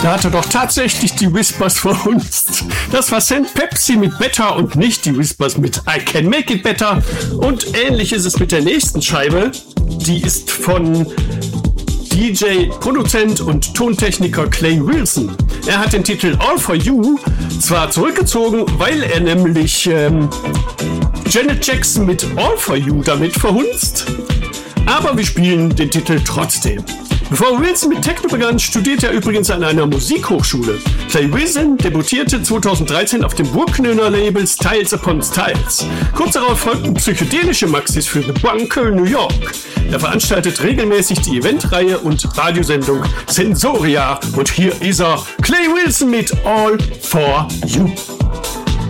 Da hat er doch tatsächlich die Whispers verhunzt. Das war St. Pepsi mit Better und nicht die Whispers mit I Can Make It Better. Und ähnlich ist es mit der nächsten Scheibe. Die ist von DJ, Produzent und Tontechniker Clay Wilson. Er hat den Titel All For You zwar zurückgezogen, weil er nämlich Janet Jackson mit All For You damit verhunzt, aber wir spielen den Titel trotzdem. Bevor Wilson mit Techno begann, studierte er übrigens an einer Musikhochschule. Clay Wilson debütierte 2013 auf dem Burgknöner Label Styles Upon Styles. Kurz darauf folgten psychedelische Maxis für The Bunker New York. Er veranstaltet regelmäßig die Eventreihe und Radiosendung Sensoria. Und hier ist er, Clay Wilson mit All For You.